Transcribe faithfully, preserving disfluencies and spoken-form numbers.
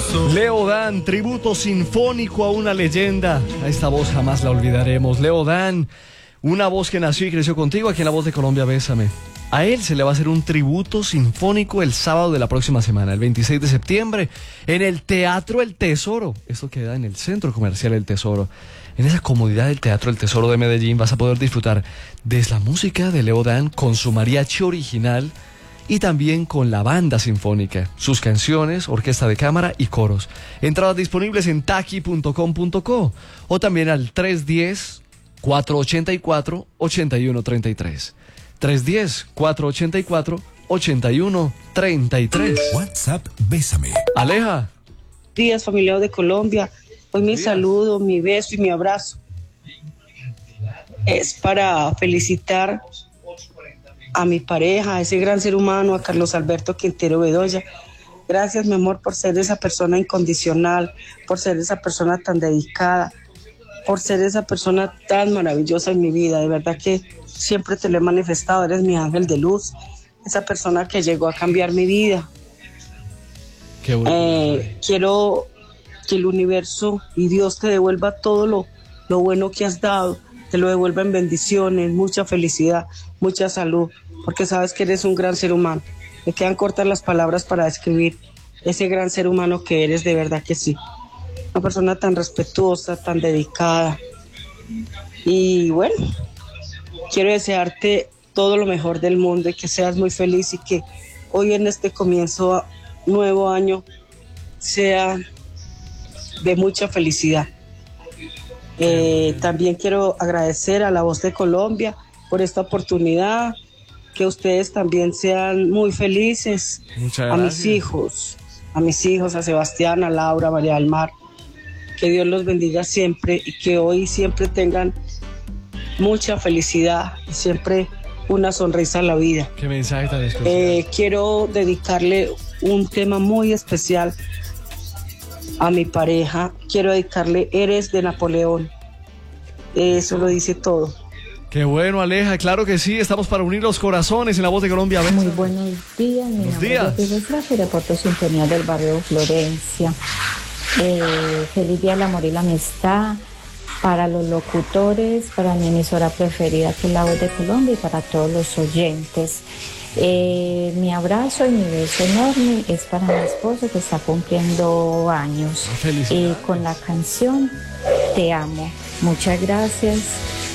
Leo Dan, tributo sinfónico a una leyenda. A esta voz jamás la olvidaremos. Leo Dan, una voz que nació y creció contigo aquí en La Voz de Colombia, Bésame. A él se le va a hacer un tributo sinfónico el sábado de la próxima semana, el veintiséis de septiembre, en el Teatro El Tesoro. Esto queda en el Centro Comercial El Tesoro. En esa comodidad del Teatro El Tesoro de Medellín vas a poder disfrutar de la música de Leo Dan con su mariachi original y también con la banda sinfónica, sus canciones, orquesta de cámara y coros. Entradas disponibles en taqui punto com punto co o también al tres uno cero, cuatro ocho cuatro, ocho uno tres tres. tres uno cero, cuatro ocho cuatro, ocho uno tres tres. WhatsApp Bésame. Aleja. Días, familiares de Colombia. Hoy mi saludo, mi beso y mi abrazo es para felicitar a mi pareja, a ese gran ser humano, a Carlos Alberto Quintero Bedoya. Gracias, mi amor, por ser esa persona incondicional, por ser esa persona tan dedicada, por ser esa persona tan maravillosa en mi vida. De verdad que siempre te lo he manifestado, eres mi ángel de luz, esa persona que llegó a cambiar mi vida. Qué bueno. Eh, quiero que el universo y Dios te devuelva todo lo, lo bueno que has dado, te lo devuelva en bendiciones, mucha felicidad, mucha salud, porque sabes que eres un gran ser humano. Me quedan cortas las palabras para describir ese gran ser humano que eres, de verdad que sí. Una persona tan respetuosa, tan dedicada. Y bueno, quiero desearte todo lo mejor del mundo y que seas muy feliz y que hoy en este comienzo nuevo año sea de mucha felicidad. Eh, también quiero agradecer a La Voz de Colombia por esta oportunidad, que ustedes también sean muy felices. Muchas a gracias. mis hijos, a mis hijos, a Sebastián, a Laura, a María del Mar, que Dios los bendiga siempre y que hoy siempre tengan mucha felicidad y siempre una sonrisa a la vida. Qué mensaje tan especial. Eh, quiero dedicarle un tema muy especial a mi pareja. Quiero dedicarle Eres de Napoleón. Eso lo dice todo. Qué bueno, Aleja, claro que sí, estamos para unir los corazones en La Voz de Colombia. Muy buenos días, mi Buenos nombre días. es Rodríguez Flash y reporto sintonía del barrio Florencia. Eh, feliz día del amor y la amistad para los locutores, para mi emisora preferida que es La Voz de Colombia y para todos los oyentes. Eh, mi abrazo y mi beso enorme es para mi esposo que está cumpliendo años. Felicidades. Y con la canción Te Amo. Muchas gracias.